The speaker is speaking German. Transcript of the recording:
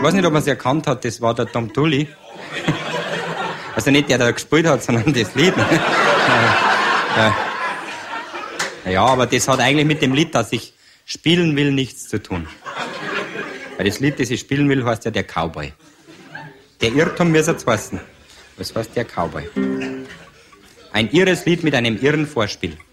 weiß nicht, ob man es erkannt hat, das war der Tom Tully. Also nicht der, der gespielt hat, sondern das Lied. Ja, aber das hat eigentlich mit dem Lied, das ich spielen will, nichts zu tun. Weil das Lied, das ich spielen will, heißt ja der Cowboy. Der Irrtum muss jetzt heißen. Was heißt der Cowboy? Ein irres Lied mit einem irren Vorspiel.